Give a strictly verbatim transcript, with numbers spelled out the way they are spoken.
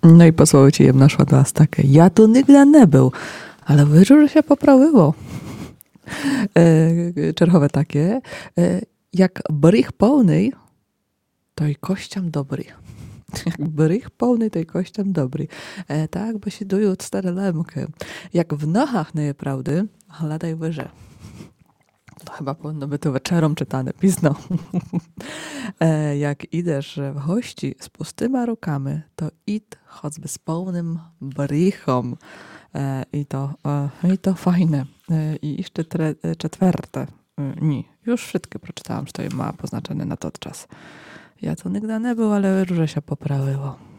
No i posłowie ci jem naszła do nas takie. Ja tu nigdy nie był, ale wyżu, że się poprawiło. E, czerchowe takie. E, jak brych pełnej, to i kościam dobry. Jak brych pełnej, to i kościam dobry. E, tak, bo się dują od stare lemkę. Jak w nochach nie prawdy, hladaj wyże. To chyba powinno być to wieczorem czytane pisno. e, jak idziesz w gości z pustyma rukami, to id choćby z pełnym brychom. E, I to, e, i to fajne. E, I jeszcze tre, czwarte. E, nie, już wszystkie przeczytałam, że to ma poznaczone na to czas. Ja to nigdy nie był, ale róże się poprawiło.